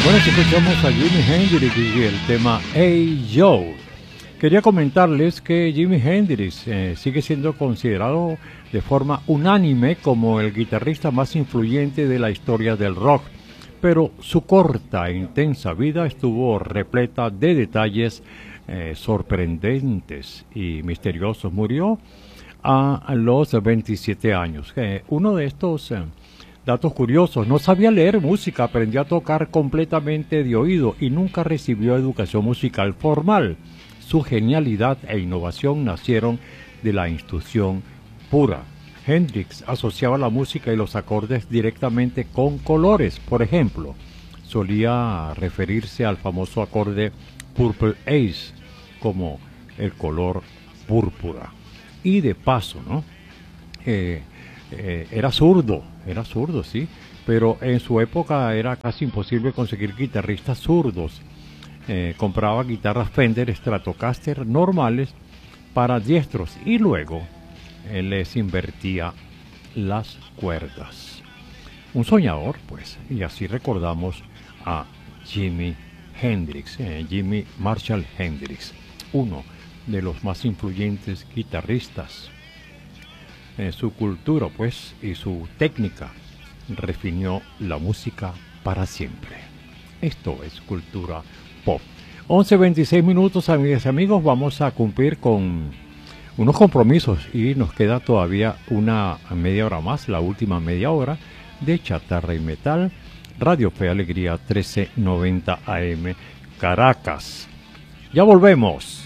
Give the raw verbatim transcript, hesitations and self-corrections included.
Bueno, si escuchamos a Jimi Hendrix y el tema Hey Joe. Quería comentarles que Jimi Hendrix eh, sigue siendo considerado de forma unánime como el guitarrista más influyente de la historia del rock, pero su corta e intensa vida estuvo repleta de detalles eh, sorprendentes y misteriosos. Murió a los veintisiete años. Eh, uno de estos... Eh, Datos curiosos: no sabía leer música, aprendió a tocar completamente de oído y nunca recibió educación musical formal. Su genialidad e innovación nacieron de la instrucción pura. Hendrix asociaba la música y los acordes directamente con colores. Por ejemplo, solía referirse al famoso acorde Purple Ace como el color púrpura. Y de paso, ¿no? Eh, eh, era zurdo, era zurdo, sí, pero en su época era casi imposible conseguir guitarristas zurdos. Eh, compraba guitarras Fender Stratocaster normales para diestros y luego eh, les invertía las cuerdas. Un soñador, pues, y así recordamos a Jimi Hendrix, eh, Jimi Marshall Hendrix, uno de los más influyentes guitarristas. Eh, su cultura, pues, y su técnica refinió la música para siempre. Esto es cultura pop. once veintiséis minutos, amigas y amigos, vamos a cumplir con unos compromisos y nos queda todavía una media hora más, la última media hora de Chatarra y Metal, Radio Fe Alegría trece noventa A M, Caracas. Ya volvemos.